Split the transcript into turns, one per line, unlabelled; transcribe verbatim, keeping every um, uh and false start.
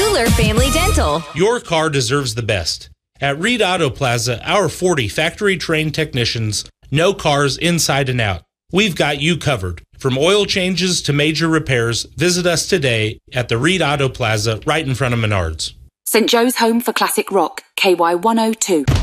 Fuller Family Dental.
Your car deserves the best. At Reed Auto Plaza, our forty factory-trained technicians know cars inside and out. We've got you covered. From oil changes to major repairs, visit us today at the Reed Auto Plaza right in front of Menards.
Saint Joe's Home for Classic Rock, K Y one oh two.